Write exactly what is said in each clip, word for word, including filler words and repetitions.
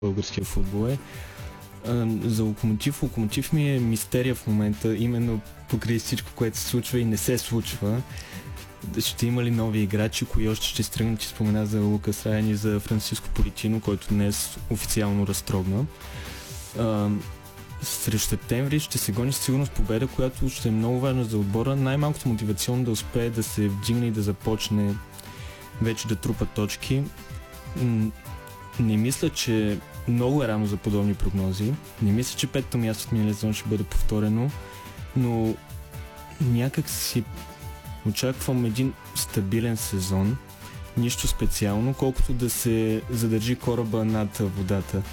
българския футбол е. За Локомотив, Локомотив ми е мистерия в момента, именно покрай всичко, което се случва и не се случва. Ще има ли нови играчи, кои още ще стръгнат, че спомена за Лукас Райан и за Франциско Политино, който днес официално разтрогна. А, срещу септември ще се гони със сигурност победа, която ще е много важна за отбора. Най-малкото мотивационно да успее да се вдигне и да започне вече да трупа точки. Не мисля, че много е рано за подобни прогнози. Не мисля, че петото място от миналия сезон ще бъде повторено, но някак си очаквам един стабилен сезон. Нищо специално, колкото да се задържи кораба над водата.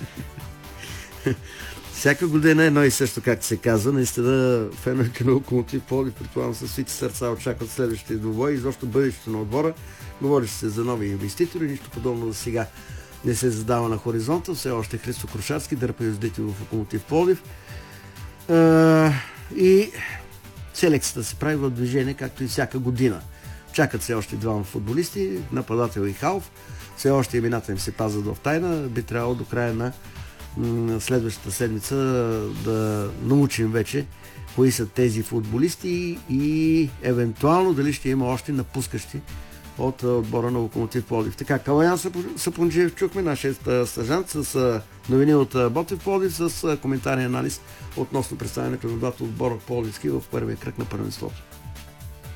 Всяка година едно и също, както се казва. Наистина феновете на Локомотив Пловдив, предполагам със свити сърца очакват следващия двубой и защо бъдещето на отбора. Говори се за нови инвеститори, нищо подобно за сега не се задава на хоризонта. Все още Христо Крушарски дърпа юздите в Локомотив Пловдив. Е, и селекцията се прави в движение, както и всяка година. Чакат се още двама футболисти, нападател и халф. Все още имената им се пазят в тайна. Би трябвало до края на м- следващата седмица да научим вече кои са тези футболисти и евентуално дали ще има още напускащи от отбора на Локомотив Пловдив. Така, Калаян Сапунджиев чухме, нашия стажант с новини от Ботев Пловдив, с коментарен анализ относно представянето на двата отбора Пловдивски в първия кръг на първенството.